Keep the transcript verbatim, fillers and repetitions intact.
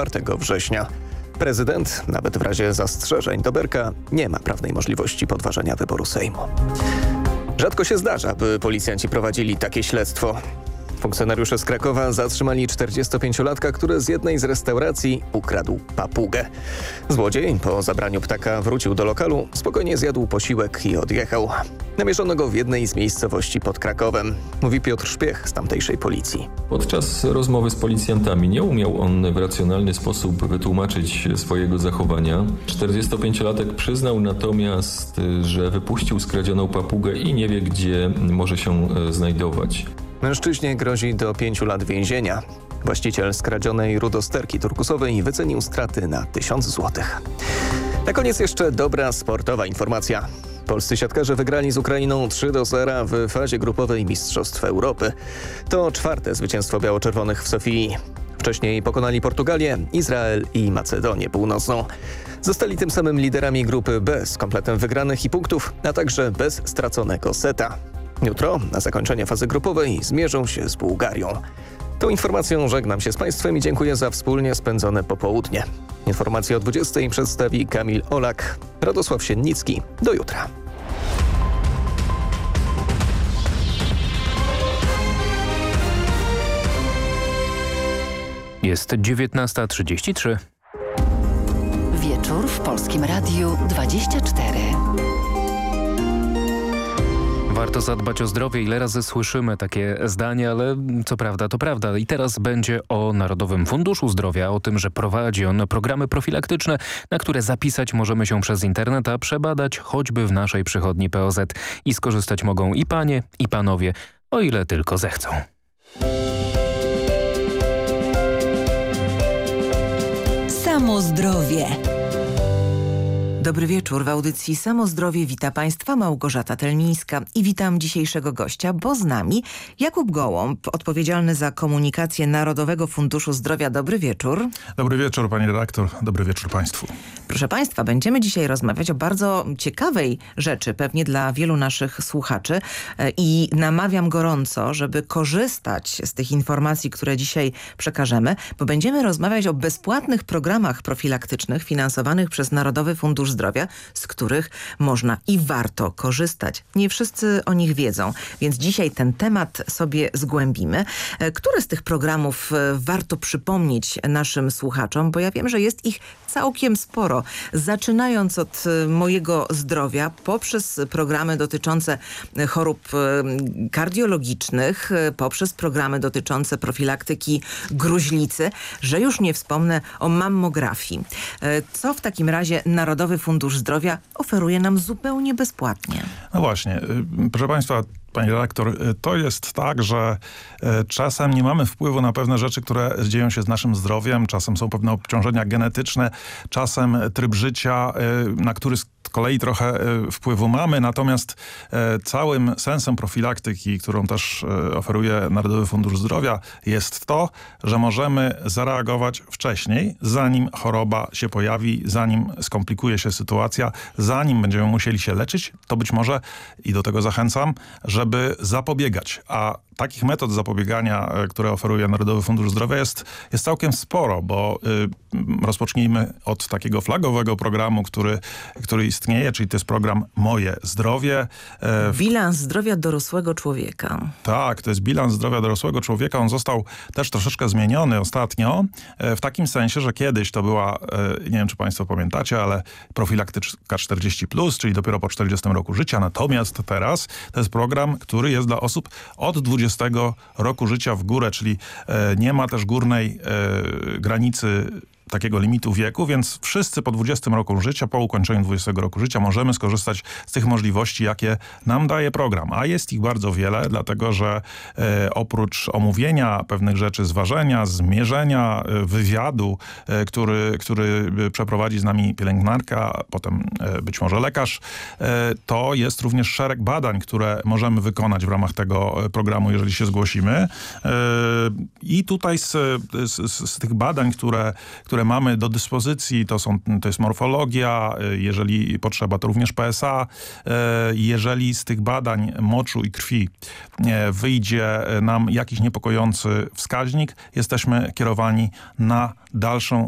czwartego września. Prezydent, nawet w razie zastrzeżeń do Berka, nie ma prawnej możliwości podważenia wyboru Sejmu. Rzadko się zdarza, by policjanci prowadzili takie śledztwo. Funkcjonariusze z Krakowa zatrzymali czterdziestopięciolatka, który z jednej z restauracji ukradł papugę. Złodziej po zabraniu ptaka wrócił do lokalu, spokojnie zjadł posiłek i odjechał. Namierzono go w jednej z miejscowości pod Krakowem, mówi Piotr Szpiech z tamtejszej policji. Podczas rozmowy z policjantami nie umiał on w racjonalny sposób wytłumaczyć swojego zachowania. czterdziestopięciolatek przyznał natomiast, że wypuścił skradzioną papugę i nie wie, gdzie może się znajdować. Mężczyźnie grozi do pięciu lat więzienia. Właściciel skradzionej rudosterki turkusowej wycenił straty na tysiąc złotych. Na koniec jeszcze dobra sportowa informacja. Polscy siatkarze wygrali z Ukrainą trzy do zera w fazie grupowej Mistrzostw Europy. To czwarte zwycięstwo biało-czerwonych w Sofii. Wcześniej pokonali Portugalię, Izrael i Macedonię Północną. Zostali tym samym liderami grupy B z kompletem wygranych i punktów, a także bez straconego seta. Jutro, na zakończenie fazy grupowej, zmierzą się z Bułgarią. Tą informacją żegnam się z Państwem i dziękuję za wspólnie spędzone popołudnie. Informacje o dwudziestej przedstawi Kamil Olak. Radosław Siennicki. Do jutra. Jest dziewiętnasta trzydzieści trzy. Wieczór w Polskim Radiu dwadzieścia cztery. Warto zadbać o zdrowie. Ile razy słyszymy takie zdanie, ale co prawda to prawda. I teraz będzie o Narodowym Funduszu Zdrowia, o tym, że prowadzi on programy profilaktyczne, na które zapisać możemy się przez internet, a przebadać choćby w naszej przychodni P O Z. I skorzystać mogą i panie, i panowie, o ile tylko zechcą. Samo zdrowie. Dobry wieczór. W audycji Samo Zdrowie wita Państwa Małgorzata Telmińska i witam dzisiejszego gościa, bo z nami Jakub Gołąb, odpowiedzialny za komunikację Narodowego Funduszu Zdrowia. Dobry wieczór. Dobry wieczór pani redaktor, dobry wieczór Państwu. Proszę Państwa, będziemy dzisiaj rozmawiać o bardzo ciekawej rzeczy, pewnie dla wielu naszych słuchaczy i namawiam gorąco, żeby korzystać z tych informacji, które dzisiaj przekażemy, bo będziemy rozmawiać o bezpłatnych programach profilaktycznych finansowanych przez Narodowy Fundusz Zdrowia, z których można i warto korzystać. Nie wszyscy o nich wiedzą, więc dzisiaj ten temat sobie zgłębimy. Które z tych programów warto przypomnieć naszym słuchaczom, bo ja wiem, że jest ich całkiem sporo. Zaczynając od Mojego Zdrowia, poprzez programy dotyczące chorób kardiologicznych, poprzez programy dotyczące profilaktyki gruźlicy, że już nie wspomnę o mammografii. Co w takim razie Narodowy Fundusz Zdrowia oferuje nam zupełnie bezpłatnie? No właśnie, proszę Państwa, pani redaktor, to jest tak, że czasem nie mamy wpływu na pewne rzeczy, które dzieją się z naszym zdrowiem. Czasem są pewne obciążenia genetyczne, czasem tryb życia, na który z kolei trochę wpływu mamy. Natomiast całym sensem profilaktyki, którą też oferuje Narodowy Fundusz Zdrowia, jest to, że możemy zareagować wcześniej, zanim choroba się pojawi, zanim skomplikuje się sytuacja, zanim będziemy musieli się leczyć, to być może, i do tego zachęcam, żeby zapobiegać. A takich metod zapobiegania, które oferuje Narodowy Fundusz Zdrowia jest, jest całkiem sporo, bo y, rozpocznijmy od takiego flagowego programu, który, który istnieje, czyli to jest program Moje Zdrowie. E, bilans zdrowia dorosłego człowieka. Tak, to jest bilans zdrowia dorosłego człowieka. On został też troszeczkę zmieniony ostatnio, e, w takim sensie, że kiedyś to była, e, nie wiem czy Państwo pamiętacie, ale profilaktyczka czterdzieści plus, czyli dopiero po czterdziestym roku życia. Natomiast teraz to jest program, który jest dla osób od dwudziestego roku życia w górę, czyli e, nie ma też górnej e, granicy takiego limitu wieku, więc wszyscy po dwudziestym roku życia, po ukończeniu dwudziestego roku życia możemy skorzystać z tych możliwości, jakie nam daje program. A jest ich bardzo wiele, dlatego że e, oprócz omówienia pewnych rzeczy, zważenia, zmierzenia, e, wywiadu, e, który, który przeprowadzi z nami pielęgniarka, potem e, być może lekarz, e, to jest również szereg badań, które możemy wykonać w ramach tego programu, jeżeli się zgłosimy. E, I tutaj z, z, z tych badań, które, które mamy do dyspozycji, to, są, to jest morfologia, jeżeli potrzeba, to również P S A. Jeżeli z tych badań moczu i krwi wyjdzie nam jakiś niepokojący wskaźnik, jesteśmy kierowani na dalszą